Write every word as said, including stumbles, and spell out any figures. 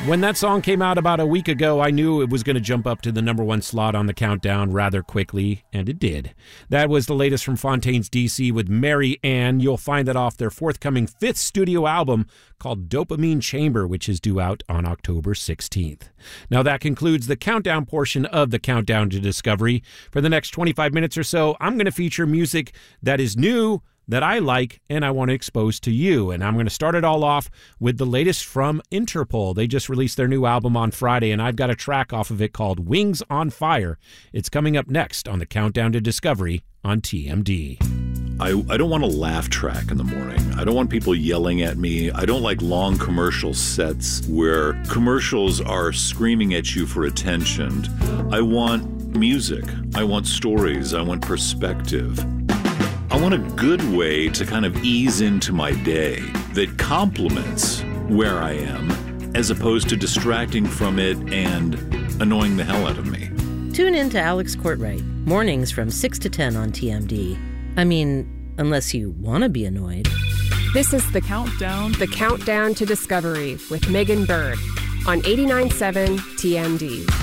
When that song came out about a week ago, I knew it was going to jump up to the number one slot on the countdown rather quickly, and it did. That was the latest from Fontaines D C with Mary Ann. You'll find that off their forthcoming fifth studio album called Dopamine Chamber, which is due out on October sixteenth. Now that concludes the countdown portion of the Countdown to Discovery. For the next twenty-five minutes or so, I'm going to feature music that is new, that I like, and I want to expose to you. And I'm going to start it all off with the latest from Interpol. They just released their new album on Friday, and I've got a track off of it called Wings on Fire. It's coming up next on the Countdown to Discovery on T M D. I, I don't want a laugh track in the morning. I don't want people yelling at me. I don't like long commercial sets where commercials are screaming at you for attention. I want music. I want stories. I want perspective. I want a good way to kind of ease into my day that complements where I am as opposed to distracting from it and annoying the hell out of me. Tune in to Alex Courtwright, mornings from six to ten on T M D. I mean, unless you want to be annoyed. This is The Countdown. The Countdown to Discovery with Megan Bird on eighty-nine point seven T M D.